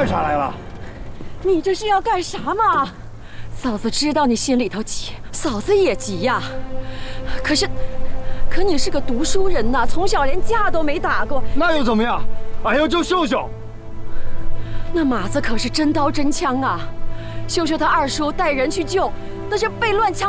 干啥来了？ 你这是要干啥嘛？嫂子知道你心里头急，嫂子也急呀。可你是个读书人呐，从小连架都没打过。 那又怎么样？俺要救秀秀。 那马子可是真刀真枪啊！秀秀她二叔带人去救，那是被乱枪